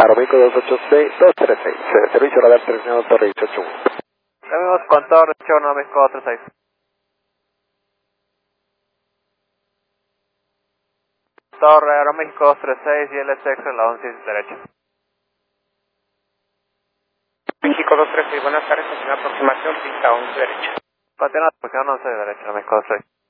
Aeroméxico 236, servicio radar 39 Torre 181. Tenemos con Torre 181, Aeroméxico 236. Torre Aeroméxico 236 y LSX en la 11 derecha. México 236, buenas tardes, en aproximación, pista 11 derecha. Continúa, posición 11 derecha, Aeroméxico 236.